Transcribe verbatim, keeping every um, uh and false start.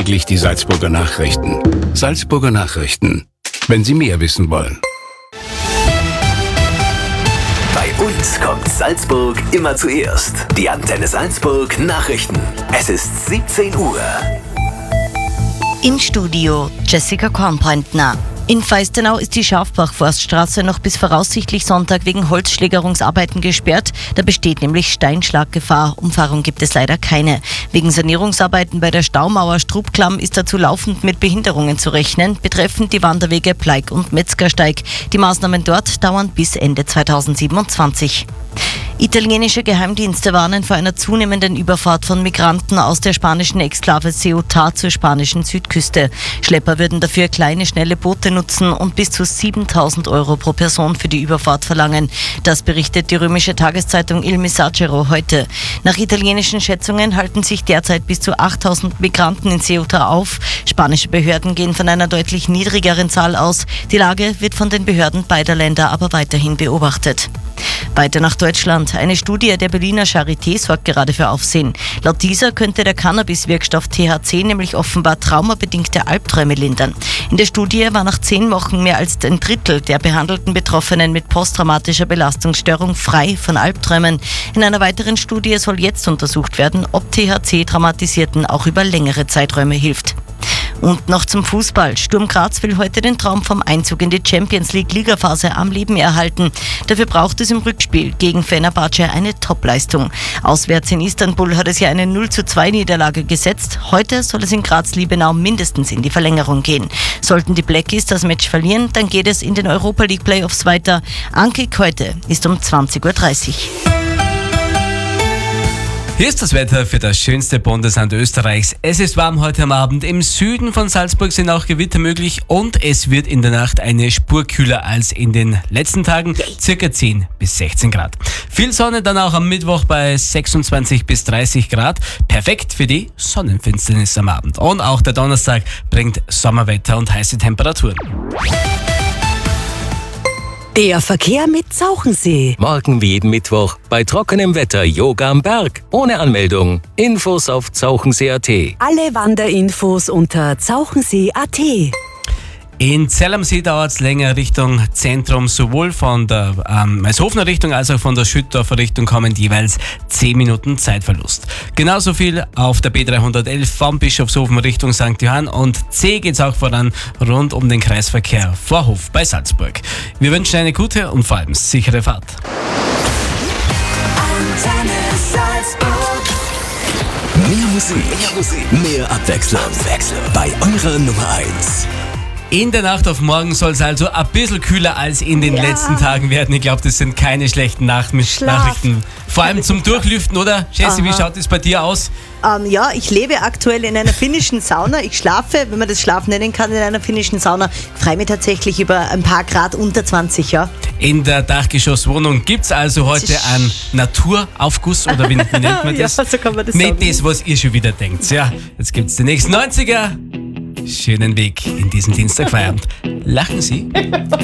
täglich die Salzburger Nachrichten. Salzburger Nachrichten. Wenn Sie mehr wissen wollen. Bei uns kommt Salzburg immer zuerst. Die Antenne Salzburg Nachrichten. Es ist siebzehn Uhr. In Studio Jessica Kornbrandner. In Feistenau ist die Schafbach-Forststraße noch bis voraussichtlich Sonntag wegen Holzschlägerungsarbeiten gesperrt. Da besteht nämlich Steinschlaggefahr. Umfahrung gibt es leider keine. Wegen Sanierungsarbeiten bei der Staumauer Strubklamm ist dazu laufend mit Behinderungen zu rechnen, betreffend die Wanderwege Pleik und Metzgersteig. Die Maßnahmen dort dauern bis Ende zweitausendsiebenundzwanzig. Italienische Geheimdienste warnen vor einer zunehmenden Überfahrt von Migranten aus der spanischen Exklave Ceuta zur spanischen Südküste. Schlepper würden dafür kleine, schnelle Boote nutzen und bis zu siebentausend Euro pro Person für die Überfahrt verlangen. Das berichtet die römische Tageszeitung Il Messaggero heute. Nach italienischen Schätzungen halten sich derzeit bis zu achttausend Migranten in Ceuta auf. Spanische Behörden gehen von einer deutlich niedrigeren Zahl aus. Die Lage wird von den Behörden beider Länder aber weiterhin beobachtet. Weiter nach Deutschland. Eine Studie der Berliner Charité sorgt gerade für Aufsehen. Laut dieser könnte der Cannabis-Wirkstoff T H C nämlich offenbar traumabedingte Albträume lindern. In der Studie war nach zehn Wochen mehr als ein Drittel der behandelten Betroffenen mit posttraumatischer Belastungsstörung frei von Albträumen. In einer weiteren Studie soll jetzt untersucht werden, ob T H C Traumatisierten auch über längere Zeiträume hilft. Und noch zum Fußball. Sturm Graz will heute den Traum vom Einzug in die Champions League Ligaphase am Leben erhalten. Dafür braucht es im Rückspiel gegen Fenerbahce eine Topleistung. Auswärts in Istanbul hat es ja eine null zu zwei Niederlage gesetzt. Heute soll es in Graz-Liebenau mindestens in die Verlängerung gehen. Sollten die Blackies das Match verlieren, dann geht es in den Europa League Playoffs weiter. Ankick heute ist um zwanzig Uhr dreißig. Hier ist das Wetter für das schönste Bundesland Österreichs. Es ist warm heute am Abend. Im Süden von Salzburg sind auch Gewitter möglich und es wird in der Nacht eine Spur kühler als in den letzten Tagen, circa zehn bis sechzehn Grad. Viel Sonne dann auch am Mittwoch bei sechsundzwanzig bis dreißig Grad. Perfekt für die Sonnenfinsternis am Abend. Und auch der Donnerstag bringt Sommerwetter und heiße Temperaturen. Der Verkehr mit Zauchensee. Morgen wie jeden Mittwoch bei trockenem Wetter Yoga am Berg. Ohne Anmeldung. Infos auf zauchensee punkt at. Alle Wanderinfos unter zauchensee punkt at. In Zell am See dauert es länger Richtung Zentrum, sowohl von der ähm, Meishofener Richtung als auch von der Schüttdorfer Richtung kommen jeweils zehn Minuten Zeitverlust. Genauso viel auf der B dreihundertelf vom Bischofshofen Richtung Sankt Johann und C geht's auch voran rund um den Kreisverkehr Vorhof bei Salzburg. Wir wünschen eine gute und vor allem sichere Fahrt. Mehr Musik, mehr Musik, mehr Abwechslung. Abwechslung. Bei eurer Nummer eins. In der Nacht auf morgen soll es also ein bisschen kühler als in den Ja. letzten Tagen werden. Ich glaube, das sind keine schlechten Nach- Nachrichten. Vor allem zum Durchlüften, oder? Jessie, wie schaut es bei dir aus? Ähm, ja, ich lebe aktuell in einer finnischen Sauna. Ich schlafe, wenn man das Schlaf nennen kann, in einer finnischen Sauna. Ich freue mich tatsächlich über ein paar Grad unter zwanzig, ja. In der Dachgeschosswohnung gibt es also heute einen Naturaufguss, oder wie, wie nennt man das? Ja, so kann man das Nicht sagen. das, was ihr schon wieder denkt. Ja, jetzt gibt es den nächsten neunziger. Schönen Weg in diesen Dienstagfeierabend. Lachen Sie.